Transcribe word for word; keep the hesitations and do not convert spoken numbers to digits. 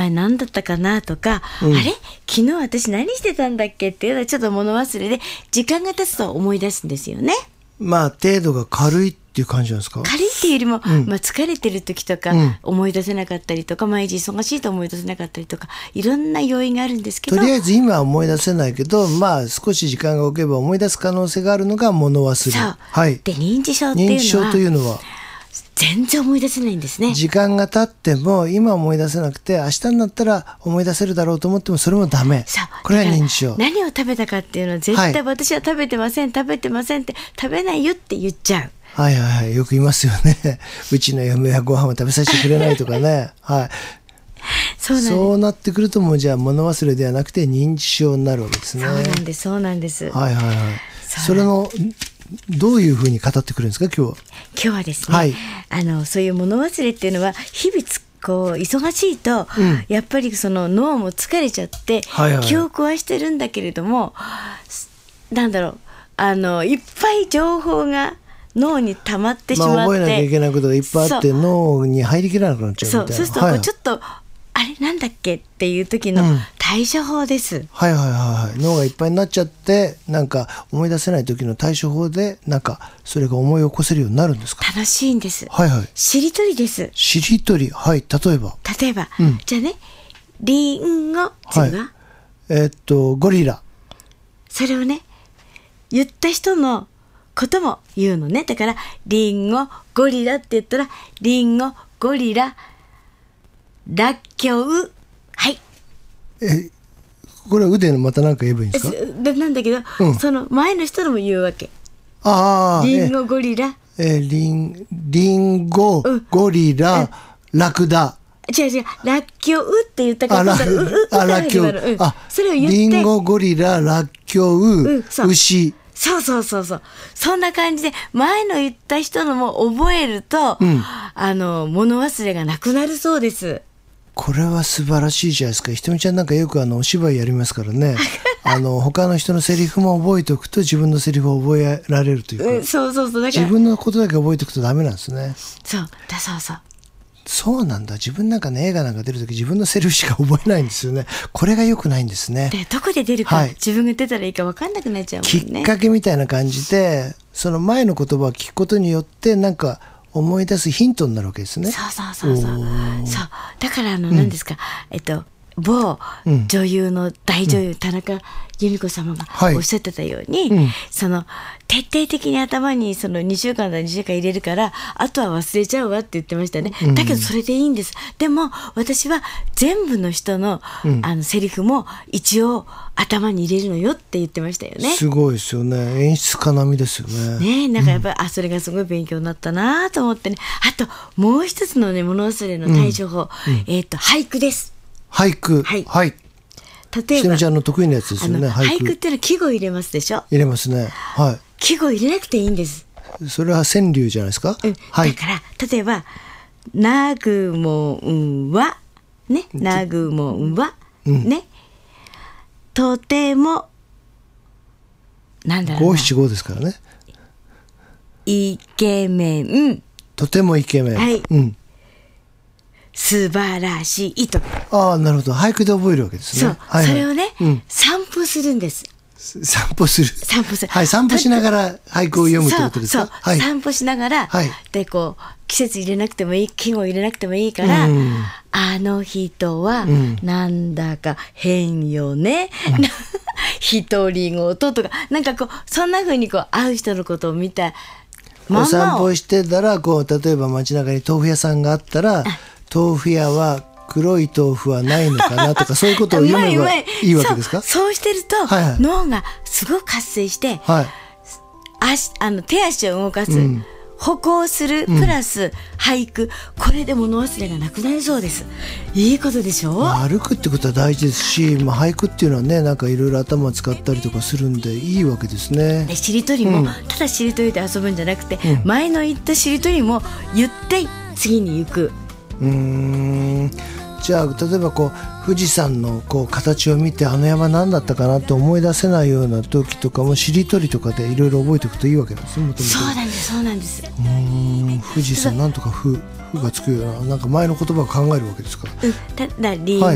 前何だったかなとか、うん、あれ昨日私何してたんだっけっていうのはちょっと物忘れで時間が経つと思い出すんですよね。 まあ程度が軽いっていう感じなんですか。 軽いっていうよりも、うんまあ、疲れてる時とか、うん、思い出せなかったりとか毎日忙しいと思い出せなかったりとかいろんな要因があるんですけど、 とりあえず今は思い出せないけど、まあ少し時間が置けば思い出す可能性があるのが物忘れ。 そう、 はい、 で認知症っていうのは認知症というのは全然思い出せないんですね。 時間が経っても今思い出せなくて明日になったら思い出せるだろうと思ってもそれもダメ。これが認知症。 何を食べたかっていうのは絶対私は食べてません、はい、食べてませんって食べないよって言っちゃう。 はいはいはい、よく言いますよね。うちの嫁はご飯を食べさせてくれないとかね。はい。 そうなんです。 そうなってくるともうじゃあ物忘れではなくて認知症になるわけですね。 そうなんですそうなんです。 はいはいはい。それのどういうふうに語ってくるんですか今日は。 今日はですね、はい、あのそういう物忘れっていうのは日々つこう忙しいと、うん、やっぱりその脳も疲れちゃって、はいはい、記憶はしてるんだけれどもなんだろうあのいっぱい情報が脳に溜まってしまって、まあ、 覚えなきゃいけないことがいっぱいあって脳に入りきらなくなっちゃうみたいな。 そう、そうするとこうちょっと、はい、あれなんだっけっていう時の対処法です、うん、 はいはいはい。脳がいっぱいになっちゃってなんか思い出せない時の対処法でなんかそれが思い起こせるようになるんですか。 楽しいんです。 はいはい。 しりとりです。 しりとり。はい。例えば例えば、うん、じゃあねリンゴ次は、はい、 えー、っとゴリラ。 それをね言った人のことも言うのね。だからリンゴゴリラって言ったらリンゴゴリラらっきょう。はい。 えこれは腕のまた何か言えばいいんですか。 なんだけど、うん、その前の人のも言うわけ。 ああリンゴゴリラえー、リンリンゴ、うん、ゴリララクダ。 違う違うらっきょうって言ったからあらっきょう。あそれを言ってリンゴゴリラらっきょう、うん、牛。 そうそうそうそうそんな感じで前の言った人のも覚えると、うん、あの物忘れがなくなるそうです。 これは素晴らしいじゃないですか。ひとみちゃんなんかよくあのお芝居やりますからね。あの他の人のセリフも覚えておくと自分のセリフを覚えられるというか、うん、 そうそうそうだから自分のことだけ覚えておくとダメなんですね。 そうだそうそうそうなんだ。自分なんかね映画なんか出るとき自分のセリフしか覚えないんですよね。これが良くないんですね。 でどこで出るか、はい、自分が出たらいいか分かんなくなっちゃうもんね。 きっかけみたいな感じでその前の言葉を聞くことによってなんか思い出すヒントになるわけですね。 そうそうそうそうそうだからあの何ですか、うん、えっと某女優の大女優、うん、田中由美子様がおっしゃってたように、はいうん、その徹底的に頭にそのにしゅうかんだにしゅうかん入れるからあとは忘れちゃうわって言ってましたね、うん、だけどそれでいいんです。でも私は全部の人の、うん、あのセリフも一応頭に入れるのよって言ってましたよね。 すごいですよね。演出家並みですよね。 ねえなんかやっぱり、うん、あそれがすごい勉強になったなと思ってね。あともう一つのね物忘れの対処法、うん、えっと俳句です。 俳句。 はい、 はい、 例えばしのみちゃんの得意なやつですよね。 俳句。俳句っていうのは季語入れますでしょ。 入れますね。はい。 季語入れなくていいんです。 それは川柳じゃないですか。 うんはい、だから例えばなぐもんはねなぐもんは、うん、ねとてもなんだろうな五七五ですからね。 イケメンとてもイケメン。 はい。 うん素晴らしいと。 ああなるほど。俳句で覚えるわけですね。 そう、 はいはい、 それをね、うん、散歩するんです。 散歩する。 散歩する。 はい、散歩しながら俳句を読むってことですか。 そうそう、はい、散歩しながら、はい、でこう季節入れなくてもいい、季語入れなくてもいいから、うん、あの人はなんだか変よね。独り言とかなんかこうそんな風にこう会う人のことを見た。 お散歩してたらこう例えば街中に豆腐屋さんがあったら。豆腐屋は黒い豆腐はないのかなとかそういうことを読めばいいわけですか。 そう、そうしてると、はいはい、脳がすごく活性して、はい、足あの手足を動かす、うん、歩行するプラス俳句、うん、これで物忘れがなくなるそうです。いいことでしょう。 まあ、歩くってことは大事ですし、まあ、俳句っていうのはねなんかいろいろ頭を使ったりとかするんでいいわけですね。 でしりとりも、うん、ただしりとりで遊ぶんじゃなくて、うん、前の言ったしりとりも言って次に行く。 うーんじゃあ例えばこう富士山のこう形を見てあの山何だったかなと思い出せないような時とかもしりとりとかでいろいろ覚えておくといいわけですね。 そうなんですそうなんです。 うーん富士山なんとかふふがつくようななんか前の言葉を考えるわけですか。 うん、ただり